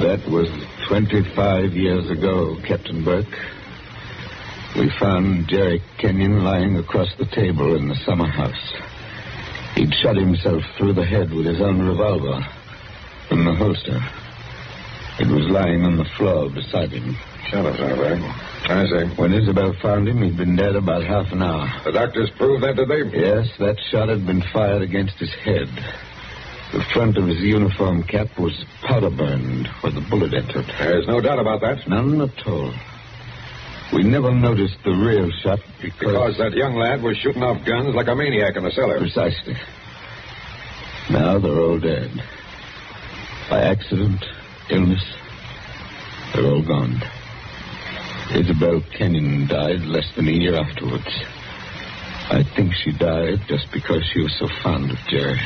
That was 25 years ago, Captain Burke. We found Jerry Kenyon lying across the table in the summer house. He'd shot himself through the head with his own revolver from the holster. It was lying on the floor beside him. Shut up, all right. I see. When Isabel found him, he'd been dead about half an hour. The doctors proved that, did they? Yes, that shot had been fired against his head. The front of his uniform cap was powder-burned where the bullet entered. There's no doubt about that. None at all. We never noticed the real shot Because that young lad was shooting off guns like a maniac in the cellar. Precisely. Now they're all dead. By accident, illness, they're all gone. Isabel Kenyon died less than a year afterwards. I think she died just because she was so fond of Jerry.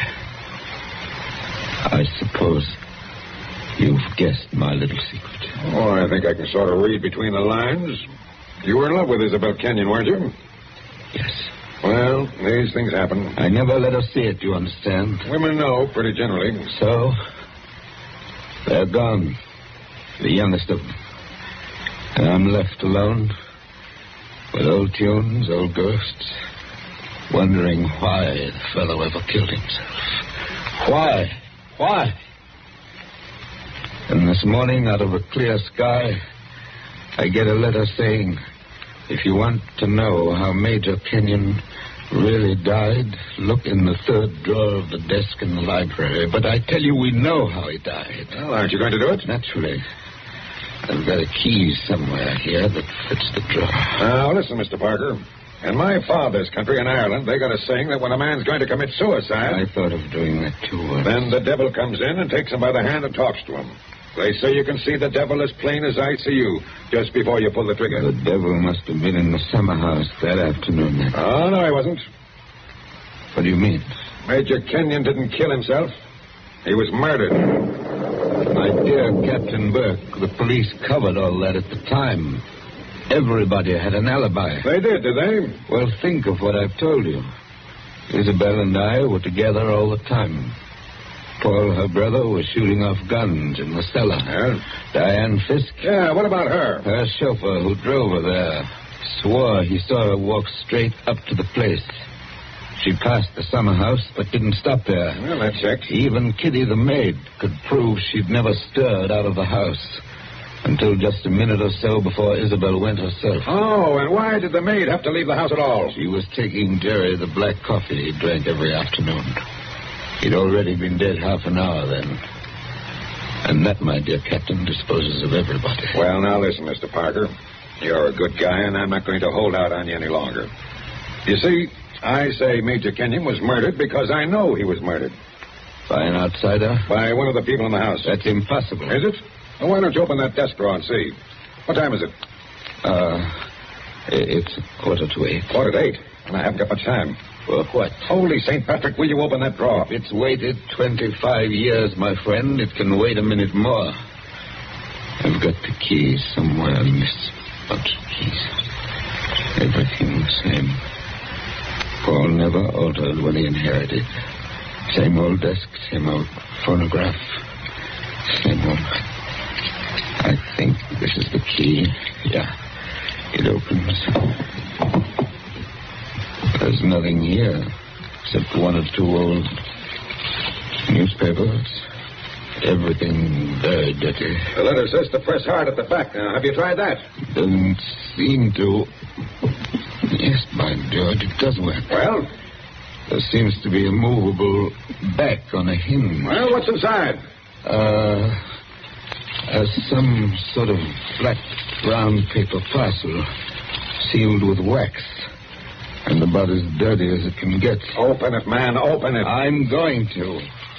I suppose you've guessed my little secret. Oh, I think I can sort of read between the lines. You were in love with Isabel Kenyon, weren't you? Yes. Well, these things happen. I never let her see it, you understand? Women know, pretty generally. So, they're gone. The youngest of them. And I'm left alone with old tunes, old ghosts, wondering why the fellow ever killed himself. Why? Why? And this morning, out of a clear sky, I get a letter saying, if you want to know how Major Kenyon really died, look in the third drawer of the desk in the library. But I tell you, we know how he died. Well, aren't you going to do it? Naturally. I've got a key somewhere here that fits the drawer. Now, listen, Mr. Parker. In my father's country, in Ireland, they got a saying that when a man's going to commit suicide... I thought of doing that, too. Then the devil comes in and takes him by the hand and talks to him. They say you can see the devil as plain as I see you, just before you pull the trigger. The devil must have been in the summer house that afternoon, then. Oh, no, he wasn't. What do you mean? Major Kenyon didn't kill himself. He was murdered. My dear Captain Burke, the police covered all that at the time. Everybody had an alibi. They did they? Well, think of what I've told you. Isabel and I were together all the time. Paul, her brother, was shooting off guns in the cellar. Yeah? Diane Fisk? Yeah, what about her? Her chauffeur who drove her there swore he saw her walk straight up to the place. She passed the summer house, but didn't stop there. Well, that checks. Even Kitty, the maid, could prove she'd never stirred out of the house until just a minute or so before Isabel went herself. Oh, and why did the maid have to leave the house at all? She was taking Jerry the black coffee he drank every afternoon. He'd already been dead half an hour then. And that, my dear Captain, disposes of everybody. Well, now listen, Mr. Parker. You're a good guy, and I'm not going to hold out on you any longer. You see, I say Major Kenyon was murdered because I know he was murdered. By an outsider? By one of the people in the house. That's impossible. Is it? Well, why don't you open that desk drawer and see? What time is it? It's 7:45. 7:45? And I haven't got much time. For what? Holy St. Patrick, will you open that drawer? It's waited 25 years, my friend. It can wait a minute more. I've got the keys somewhere in this bunch of keys. Everything the same. Paul never altered when he inherited. Same old desk, same old phonograph, same old... I think this is the key. Yeah, it opens. There's nothing here except one or two old newspapers. Everything very dirty. The letter says to press hard at the back. Now, have you tried that? Doesn't seem to. Yes, by George, it does work. Well? There seems to be a movable back on a hinge. Well, what's inside? Some sort of flat, round paper parcel sealed with wax. And about as dirty as it can get. Open it, man, open it. I'm going to.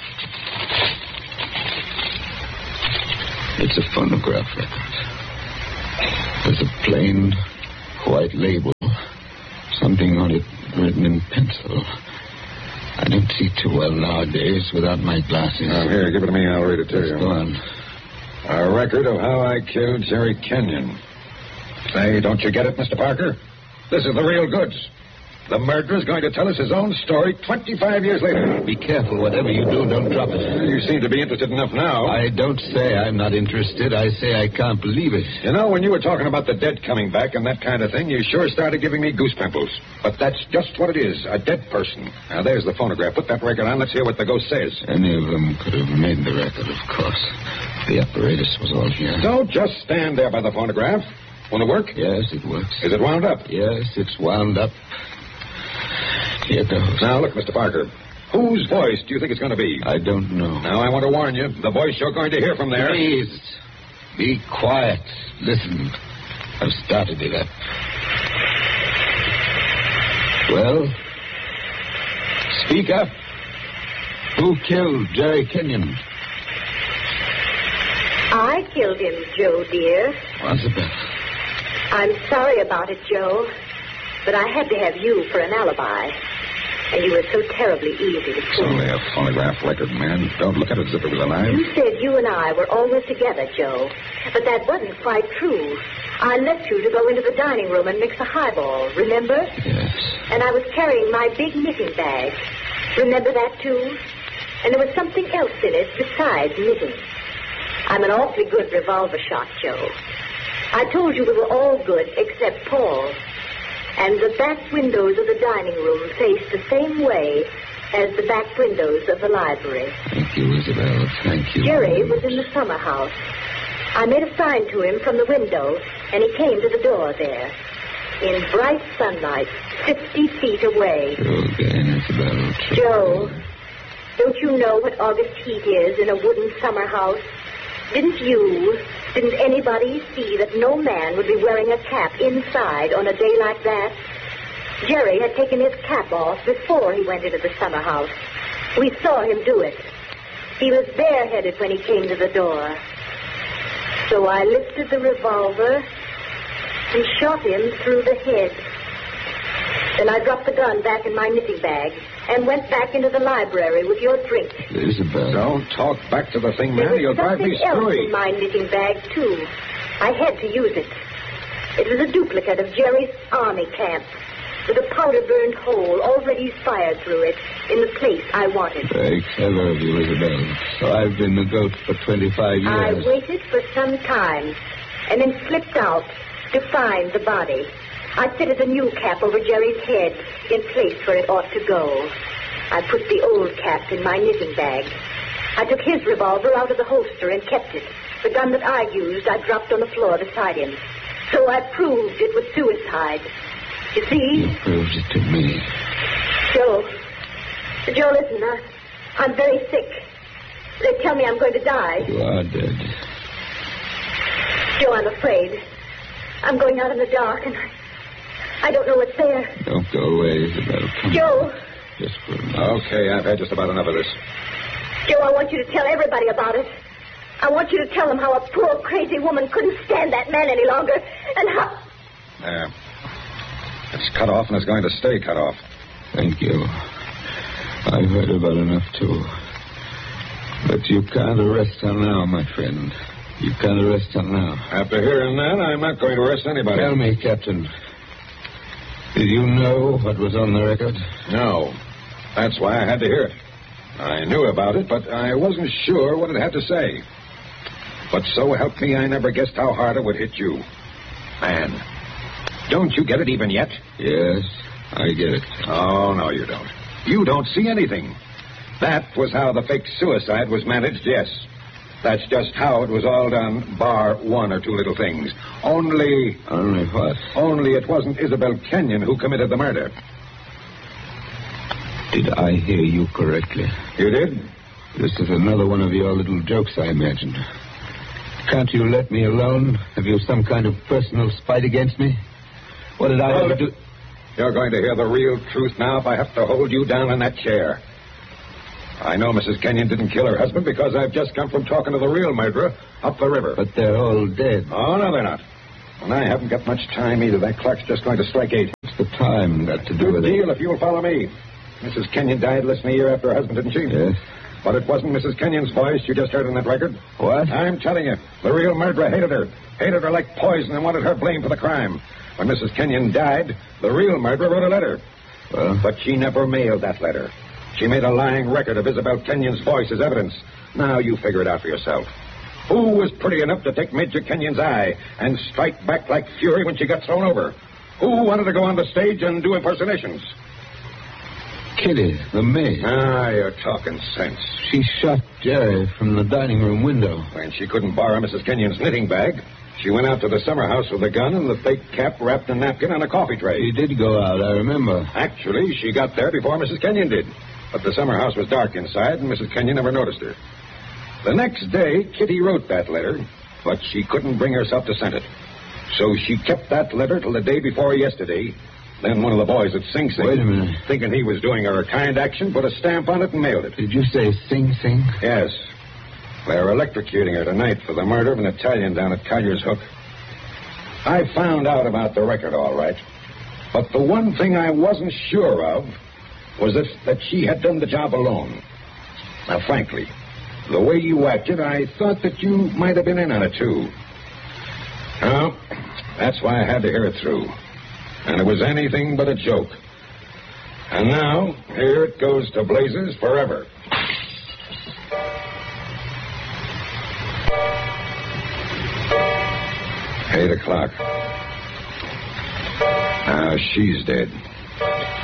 It's a phonograph record. There's a plain, white label. Something on it written in pencil. I don't see too well nowadays without my glasses. Now, here, give it to me. I'll read it to you. Go on. A record of how I killed Jerry Kenyon. Say, don't you get it, Mr. Parker? This is the real goods. The murderer's going to tell us his own story 25 years later. Be careful. Whatever you do, don't drop it. You seem to be interested enough now. I don't say I'm not interested. I say I can't believe it. You know, when you were talking about the dead coming back and that kind of thing, you sure started giving me goose pimples. But that's just what it is, a dead person. Now, there's the phonograph. Put that record on. Let's hear what the ghost says. Any of them could have made the record, of course. The apparatus was all here. Don't just stand there by the phonograph. Want to work? Yes, it works. Is it wound up? Yes, it's wound up. Here goes. Now, look, Mr. Parker. Whose voice do you think it's going to be? I don't know. Now, I want to warn you. The voice you're going to hear from there... Please, be quiet. Listen. I've started it up. Well, speak up. Who killed Jerry Kenyon? I killed him, Joe, dear. Elizabeth. I'm sorry about it, Joe, but I had to have you for an alibi. And you were so terribly easy to It's fool. only a phonograph record, man. Don't look at it as if it was alive. You said you and I were always together, Joe, but that wasn't quite true. I left you to go into the dining room and mix a highball, remember? Yes. And I was carrying my big knitting bag. Remember that, too? And there was something else in it besides knitting. I'm an awfully good revolver shot, Joe. I told you we were all good except Paul. And the back windows of the dining room faced the same way as the back windows of the library. Thank you, Isabel. Thank you. Jerry was in the summer house. I made a sign to him from the window, and he came to the door there. In bright sunlight, 50 feet away. True again, Isabel. True. Joe, don't you know what August heat is in a wooden summer house? Didn't anybody see that no man would be wearing a cap inside on a day like that? Jerry had taken his cap off before he went into the summer house. We saw him do it. He was bareheaded when he came to the door. So I lifted the revolver and shot him through the head. Then I dropped the gun back in my knitting bag and went back into the library with your drink. Isabel. Don't talk back to the thing, man. You'll drive me There was something else screwy. in my knitting bag, too. I had to use it. It was a duplicate of Jerry's army camp with a powder-burned hole already fired through it in the place I wanted. Very clever of you, Isabel. So I've been the goat for 25 years. I waited for some time and then slipped out to find the body. I fitted a new cap over Jerry's head in place where it ought to go. I put the old cap in my knitting bag. I took his revolver out of the holster and kept it. The gun that I used, I dropped on the floor beside him. So I proved it was suicide. You see? You proved it to me. Joe, listen, I'm very sick. They tell me I'm going to die. You are dead. Joe, I'm afraid. I'm going out in the dark, and I don't know what's there. Don't go away, Isabel. Come Joe. on. Just for a minute. Okay, I've had just about enough of this. Joe, I want you to tell everybody about it. I want you to tell them how a poor, crazy woman couldn't stand that man any longer, and how... There. It's cut off, and it's going to stay cut off. Thank you. I've heard about enough, too. But you can't arrest her now, my friend. You can't arrest her now. After hearing that, I'm not going to arrest anybody. Tell me, Captain. Did you know what was on the record? No. That's why I had to hear it. I knew about it, but I wasn't sure what it had to say. But so help me, I never guessed how hard it would hit you. Man, don't you get it even yet? Yes, I get it. Oh, no, you don't. You don't see anything. That was how the fake suicide was managed, yes. That's just how it was all done, bar one or two little things. Only what? Only it wasn't Isabel Kenyon who committed the murder. Did I hear you correctly? You did? This is another one of your little jokes, I imagine. Can't you let me alone? Have you some kind of personal spite against me? What did I ever do? You're going to hear the real truth now if I have to hold you down in that chair. I know Mrs. Kenyon didn't kill her husband because I've just come from talking to the real murderer up the river. But they're all dead. Oh, no, they're not. And I haven't got much time either. That clock's just going to strike 8. What's the time got to do Good with deal it? if you'll follow me. Mrs. Kenyon died less than a year after her husband, didn't she? Yes. But it wasn't Mrs. Kenyon's voice you just heard on that record. What? I'm telling you, the real murderer hated her. Hated her like poison and wanted her blamed for the crime. When Mrs. Kenyon died, the real murderer wrote a letter. Well? But she never mailed that letter. She made a lying record of Isabel Kenyon's voice as evidence. Now you figure it out for yourself. Who was pretty enough to take Major Kenyon's eye and strike back like fury when she got thrown over? Who wanted to go on the stage and do impersonations? Kitty, the maid. Ah, you're talking sense. She shot Jerry from the dining room window. When she couldn't borrow Mrs. Kenyon's knitting bag, she went out to the summer house with a gun and the fake cap wrapped in a napkin on a coffee tray. She did go out, I remember. Actually, she got there before Mrs. Kenyon did. But the summer house was dark inside, and Mrs. Kenyon never noticed her. The next day, Kitty wrote that letter, but she couldn't bring herself to send it. So she kept that letter till the day before yesterday. Then one of the boys at Sing Sing, Wait a minute. thinking he was doing her a kind action, put a stamp on it and mailed it. Did you say Sing Sing? Yes. They're electrocuting her tonight for the murder of an Italian down at Collier's Hook. I found out about the record, all right. But the one thing I wasn't sure of was that she had done the job alone. Now, frankly, the way you acted, I thought that you might have been in on it, too. Well, that's why I had to hear it through. And it was anything but a joke. And now, here it goes to blazes forever. 8 o'clock. Now, she's dead.